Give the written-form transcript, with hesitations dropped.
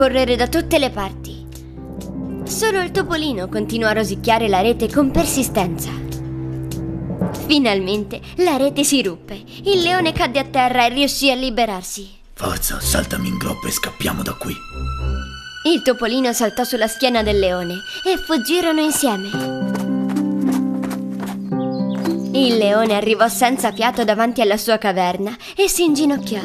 correre da tutte le parti. Solo il topolino continuò a rosicchiare la rete con persistenza. Finalmente la rete si ruppe. Il leone cadde a terra e riuscì a liberarsi. Forza, saltami in groppa e scappiamo da qui. Il topolino saltò sulla schiena del leone e fuggirono insieme. Il leone arrivò senza fiato davanti alla sua caverna e si inginocchiò.